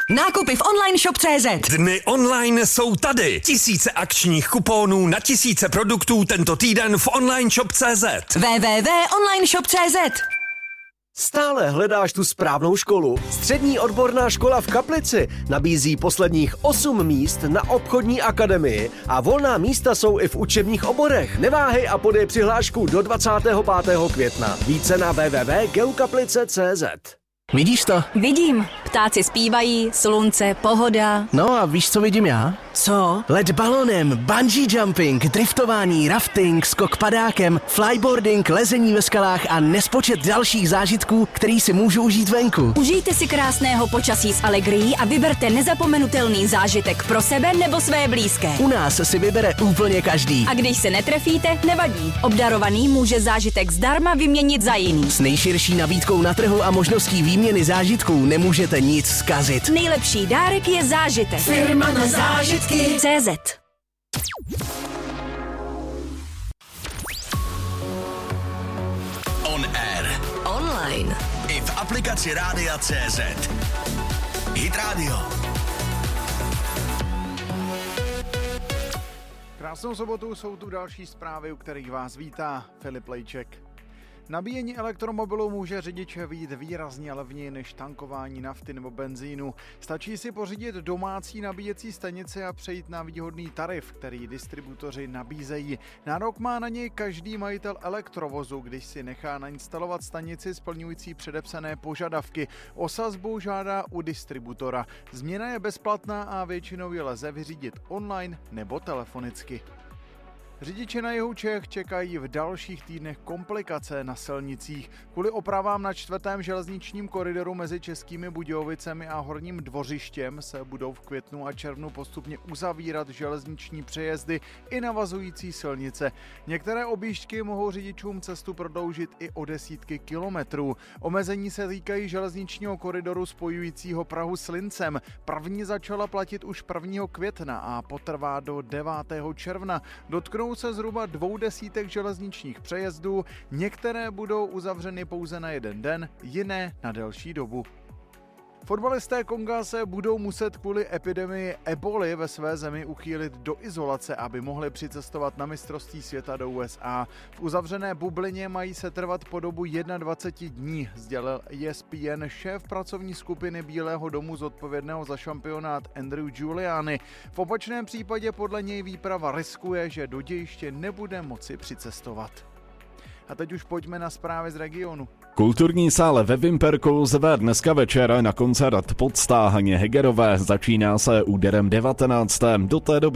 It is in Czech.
Nákupy v online shop.cz. Dny online jsou tady. Tisíce akčních kuponů na tisíce produktů tento týden v online shop.cz. www.onlineshop.cz. Stále hledáš tu správnou školu? Střední odborná škola v Kaplici nabízí posledních 8 míst na obchodní akademii a volná místa jsou i v učebních oborech. Neváhej a podej přihlášku do 25. května. Více na www.geukaplice.cz. Vidíš to? Vidím. Ptáci zpívají, slunce, pohoda. No a víš, co vidím já? Co? Let balonem, bungee jumping, driftování, rafting, skok padákem, flyboarding, lezení ve skalách a nespočet dalších zážitků, který si můžu užít venku. Užijte si krásného počasí s Allegrií a vyberte nezapomenutelný zážitek pro sebe nebo své blízké. U nás si vybere úplně každý. A když se netrefíte, nevadí. Obdarovaný může zážitek zdarma vyměnit za jiný. S nejširší nabídkou na trhu a možností výměny zážitků nemůžete nic zkazit. Nejlepší dárek je zážitek. Firma na zážitky. CZ. On air. Online. I v aplikaci Rádia CZ. Hit Radio. Krásnou sobotu, jsou tu další zprávy, u kterých vás vítá Filip Lejček. Nabíjení elektromobilu může řidiče vyjít výrazně levněji než tankování nafty nebo benzínu. Stačí si pořídit domácí nabíjecí stanici a přejít na výhodný tarif, který distributoři nabízejí. Nárok má na něj každý majitel elektrovozu, když si nechá nainstalovat stanici splňující předepsané požadavky. O sazbu žádá u distributora. Změna je bezplatná a většinou ji lze vyřídit online nebo telefonicky. Řidiči na jihu Čech čekají v dalších týdnech komplikace na silnicích. Kvůli opravám na 4. železničním koridoru mezi Českými Budějovicemi a Horním Dvořištěm se budou v květnu a červnu postupně uzavírat železniční přejezdy i navazující silnice. Některé objížďky mohou řidičům cestu prodloužit i o desítky kilometrů. Omezení se týkají železničního koridoru spojujícího Prahu s Lincem. První začala platit už 1. května a potrvá do 9. června. Dotknou se zhruba 200 železničních přejezdů, některé budou uzavřeny pouze na jeden den, jiné na delší dobu. Fotbalisté Konga se budou muset kvůli epidemii eboli ve své zemi uchýlit do izolace, aby mohli přicestovat na mistrovství světa do USA. V uzavřené bublině mají se trvat po dobu 21 dní, sdělil ESPN šéf pracovní skupiny Bílého domu zodpovědného za šampionát Andrew Giuliani. V opačném případě podle něj výprava riskuje, že do dějiště nebude moci přicestovat. A teď už pojďme na zprávy z regionu. Kulturní sále ve Vimperku zve dneska večer na koncert Podstáhaně Hegerové. Začíná se úderem 19. Do té doby